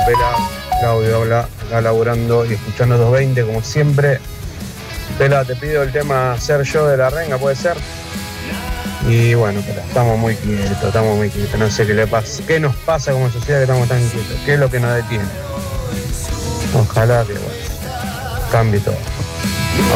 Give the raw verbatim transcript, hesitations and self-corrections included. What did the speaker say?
Pela, Claudio habla, acá laburando y escuchando doscientos veinte como siempre. Pela, te pido el tema Ser Yo de La Renga, ¿puede ser? Y bueno, Pela, estamos muy quietos, estamos muy quietos, no sé qué le pasa, qué nos pasa como sociedad que estamos tan quietos, qué es lo que nos detiene. Ojalá que bueno, cambie todo.